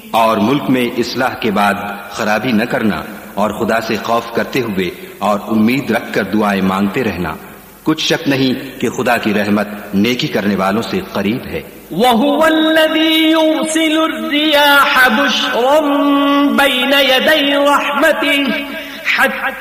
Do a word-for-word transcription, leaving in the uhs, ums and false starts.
और मुल्क में इस्लाह के बाद खराबी न करना और खुदा से खौफ करते हुए और उम्मीद रखकर दुआएं मांगते रहना। कुछ शक नहीं कि खुदा की रहमत नेकी करने वालों से करीब है। वहुवल्लज़ी युरसिलुर्रियाह बुश्रन बैन यदै रहमतिही